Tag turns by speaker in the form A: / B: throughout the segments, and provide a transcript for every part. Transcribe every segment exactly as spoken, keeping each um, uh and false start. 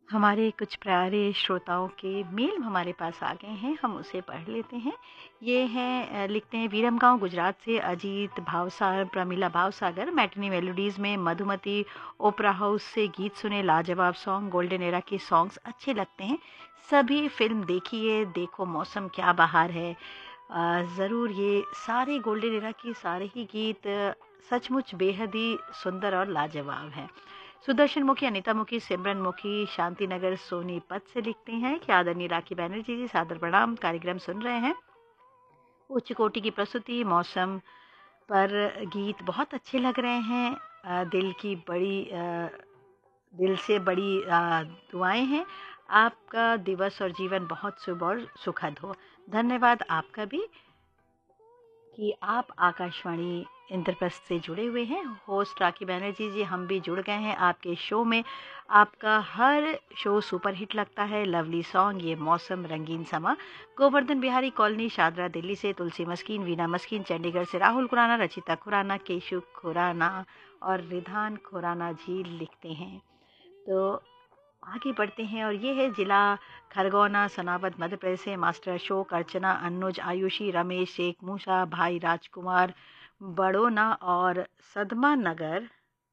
A: हमारे कुछ प्यारे श्रोताओं के मेल हमारे पास आ गए हैं, हम उसे पढ़ लेते हैं। ये हैं, अ, लिखते हैं विरमगांव गुजरात से अजीत भावसागर, प्रमिला भावसागर। मैटिनी मेलोडीज़ में मधुमती ओपरा हाउस से गीत सुने, लाजवाब सॉन्ग, गोल्डन एरा के सॉन्ग्स अच्छे लगते हैं। सभी फिल्म देखिए, देखो मौसम क्या बहार है। अ, ज़रूर ये सारे गोल्डन एरा के सारे ही गीत अ, सचमुच बेहद ही सुंदर और लाजवाब हैं। सुदर्शन मुखी, अनीता मुखी, सिमरन मुखी शांतिनगर सोनीपत से लिखते हैं कि आदरणीय राखी बैनर्जी जी, सादर प्रणाम। कार्यक्रम सुन रहे हैं, उच्च कोटि की प्रस्तुति, मौसम पर गीत बहुत अच्छे लग रहे हैं। अ, दिल की बड़ी अ, दिल से बड़ी अ, दुआएं हैं। आपका दिवस और जीवन बहुत शुभ और सुखद हो। धन्यवाद आपका भी कि आप आकाशवाणी इंद्रप्रस्थ से जुड़े हुए हैं। होस्ट राखी बैनर्जी जी, हम भी जुड़ गए हैं आपके शो में। आपका हर शो सुपर हिट लगता है। लवली सॉन्ग, ये मौसम, रंगीन समा। गोवर्धन बिहारी कॉलोनी, शादरा दिल्ली से तुलसी मस्कीन, वीना मस्कीन, चंडीगढ़ से राहुल खुराना, रचिता खुराना, केशु खुराना और रिधान खुराना जी लिखते हैं। तो आगे बढ़ते हैं, और ये है जिला खरगोना, सनावद मध्य प्रदेश से मास्टर अशोक, अर्चना, अनुज, आयुषी, रमेश, शेख मूसा, भाई राजकुमार बड़ोना और सदमा नगर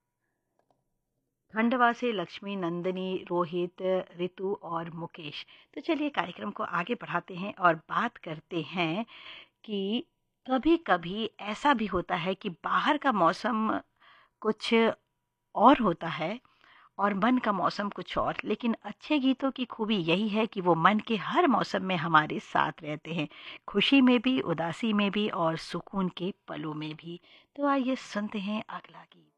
A: खंडवा से लक्ष्मी, नंदिनी, रोहित, रितु और मुकेश। तो चलिए कार्यक्रम को आगे बढ़ाते हैं और बात करते हैं कि कभी कभी ऐसा भी होता है कि बाहर का मौसम कुछ और होता है और मन का मौसम कुछ और। लेकिन अच्छे गीतों की खूबी यही है कि वो मन के हर मौसम में हमारे साथ रहते हैं, खुशी में भी, उदासी में भी और सुकून के पलों में भी। तो आइए सुनते हैं अगला गीत।